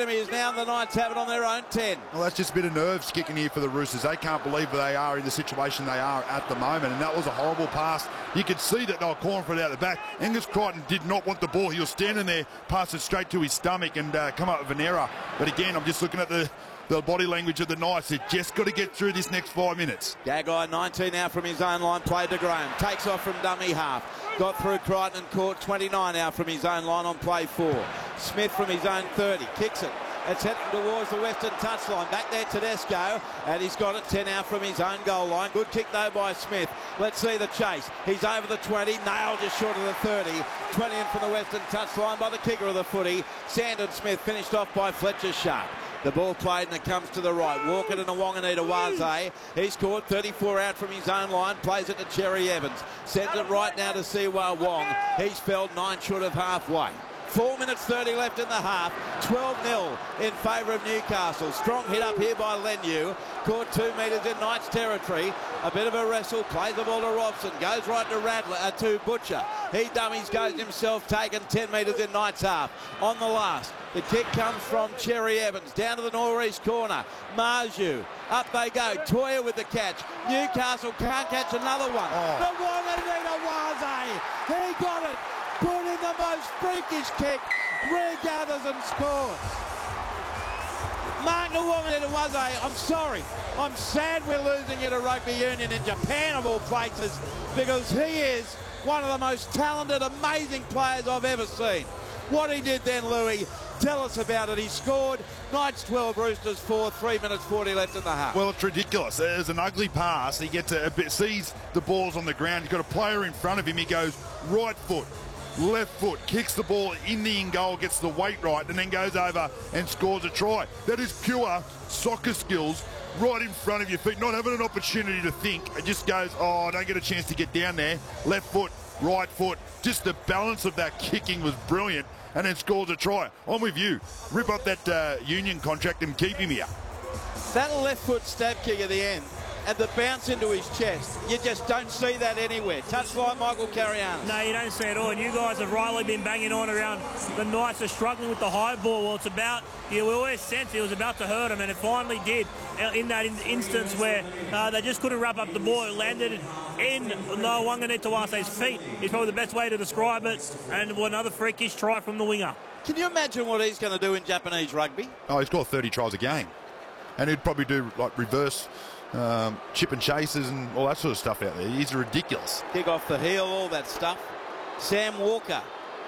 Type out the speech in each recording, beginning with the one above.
enemy is now the Knights have it on their own 10. Well, that's just a bit of nerves kicking here for the Roosters. They can't believe they are in the situation they are at the moment, and that was a horrible pass. You could see that they were calling for it out the back. Angus Crichton did not want the ball. He was standing there, passed it straight to his stomach and come up with an error. But again, I'm just looking at the body language of the Knights. They've just got to get through this next 5 minutes. Gagai 19 now from his own line, played to Graham. Takes off from dummy half. Got through Crichton and caught 29 now from his own line on play 4. Smith from his own 30. Kicks it. It's heading towards the western touchline. Back there Tedesco, and he's got it 10 out from his own goal line. Good kick though by Smith. Let's see the chase. He's over the 20, nailed just short of the 30. 20 in from the western touchline by the kicker of the footy. Sandon Smith finished off by Fletcher Sharp. The ball played and it comes to the right. Walker to Nwanganita-Waze. He's caught 34 out from his own line. Plays it to Cherry Evans. Sends it right now to Siwa Wong. He's felled 9 short of halfway. 4 minutes 30 left in the half. 12-0 in favour of Newcastle. Strong hit up here by Leniu. Caught 2 metres in Knights territory. A bit of a wrestle. Plays the ball to Robson. Goes right to Radler, to Butcher. He dummies, goes himself, taken 10 metres in Knights half. On the last, the kick comes from Cherry Evans. Down to the northeast corner. Marju. Up they go. Toya with the catch. Newcastle can't catch another one. Nwanganita-Waze. He got it. Put in the most freakish kick, regathers and scores. Mark Nwanganita-Waze, I'm sorry. I'm sad we're losing it at rugby union in Japan of all places, because he is one of the most talented, amazing players I've ever seen. What he did then, Louis, tell us about it. He scored. Knights 12, Roosters 4, 3 minutes 40 left in the half. Well, it's ridiculous. There's an ugly pass. He gets sees the ball's on the ground. He's got a player in front of him. He goes right foot, left foot, kicks the ball in the in-goal, gets the weight right, and then goes over and scores a try. That is pure soccer skills right in front of your feet, not having an opportunity to think. It just goes, oh, I don't get a chance to get down there. Left foot, right foot. Just the balance of that kicking was brilliant, and then scores a try. I'm with you. Rip up that union contract and keep him here. That left foot stab kick at the end and the bounce into his chest, you just don't see that anywhere. Touchline, Michael Carianis. No, you don't see it at all. And you guys have rightly been banging on around the Knights are struggling with the high ball. Well, it's about, you always sensed it was about to hurt them, and it finally did in that instance where they just couldn't wrap up the ball. It landed in Nwanganita-Waze's feet is probably the best way to describe it, and another freakish try from the winger. Can you imagine what he's going to do in Japanese rugby? Oh, he's got 30 tries a game. And he'd probably do like reverse chip and chases and all that sort of stuff out there. He's ridiculous. Kick off the heel, all that stuff. Sam Walker.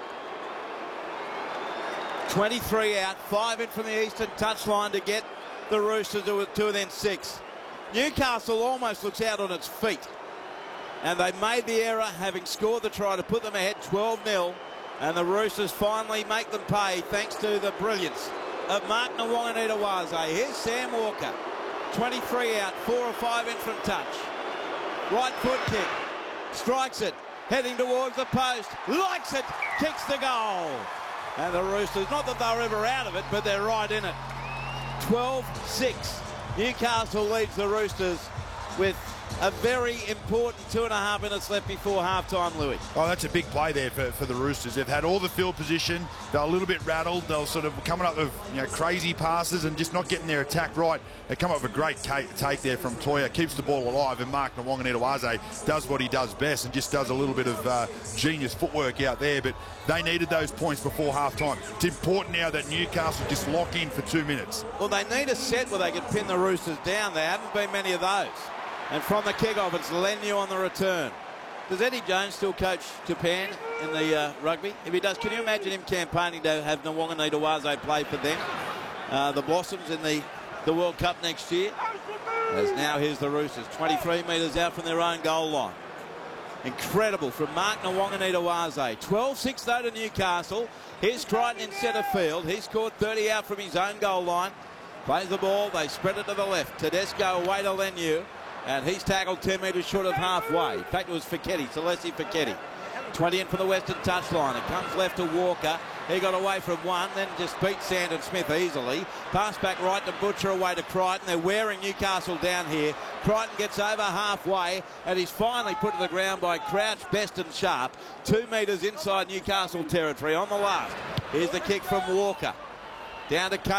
23 out, 5 in from the eastern touchline to get the Roosters to 2 and then 6. Newcastle almost looks out on its feet. And they made the error, having scored the try to put them ahead 12-0. And the Roosters finally make them pay thanks to the brilliance of Mark Nwanganita-Waze. Here's Sam Walker. 23 out, 4 or 5 in from touch. Right foot kick. Strikes it. Heading towards the post. Likes it. Kicks the goal. And the Roosters, not that they're ever out of it, but they're right in it. 12-6. Newcastle leads the Roosters with a very important 2.5 minutes left before half-time, Louis. Oh, that's a big play there for the Roosters. They've had all the field position. They're a little bit rattled. They're sort of coming up with crazy passes and just not getting their attack right. They come up with a great take there from Toya. Keeps the ball alive, and Mark Nwanganita-Waze does what he does best and just does a little bit of genius footwork out there. But they needed those points before half-time. It's important now that Newcastle just lock in for 2 minutes. Well, they need a set where they can pin the Roosters down. There haven't been many of those. And from the kick-off, it's Leniu on the return. Does Eddie Jones still coach Japan in the rugby? If he does, can you imagine him campaigning to have Nwanganita-Waze play for them? The Blossoms in the World Cup next year. As now here's the Roosters, 23 metres out from their own goal line. Incredible from Mark Nwanganita-Waze. 12-6 though to Newcastle. Here's Crichton in centre field. He scored 30 out from his own goal line. Plays the ball, they spread it to the left. Tedesco away to Leniu. And he's tackled 10 metres short of halfway. In fact, it was Feketi, Celeste Feketi. 20 in from the western touchline. It comes left to Walker. He got away from one, then just beat Sandon Smith easily. Pass back right to Butcher, away to Crichton. They're wearing Newcastle down here. Crichton gets over halfway, and he's finally put to the ground by Crouch, Best and Sharp. 2 metres inside Newcastle territory on the last. Here's the kick from Walker. Down to